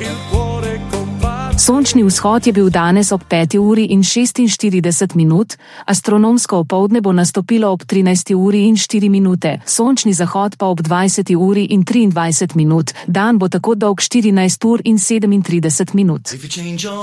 Sončni vzhod je bil danes ob 5 uri in 46 minut, astronomsko opoldne bo nastopilo ob 13 uri in 4 minute, sončni zahod pa ob 20 uri in 23 minut, dan bo tako dolg 14 ur in 37 minut.